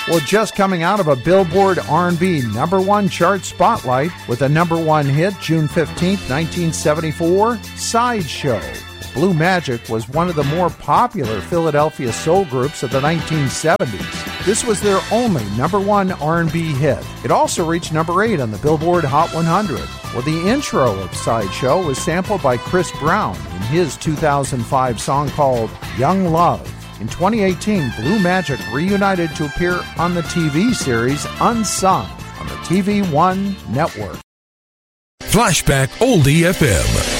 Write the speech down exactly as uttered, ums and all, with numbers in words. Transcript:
Well, just coming out of a Billboard R and B number one chart spotlight with a number one hit June fifteenth, nineteen seventy-four, Sideshow. Blue Magic was one of the more popular Philadelphia soul groups of the nineteen seventies. This was their only number one R and B hit. It also reached number eight on the Billboard Hot one hundred. Well, the intro of Sideshow was sampled by Chris Brown in his two thousand five song called Young Love. In twenty eighteen, Blue Magic reunited to appear on the T V series Unsung on the T V One network. Flashback Oldie F M.